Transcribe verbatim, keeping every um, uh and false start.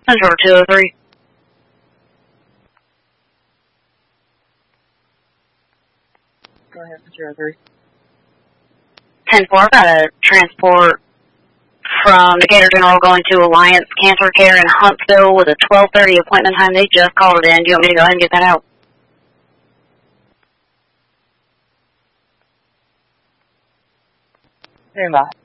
Central two oh three. Go ahead, zero three. ten four, I've got a transport from Decatur General going to Alliance Cancer Care in Huntsville with a twelve thirty appointment time. They just called it in. Do you want me to go ahead and get that out? Stand by.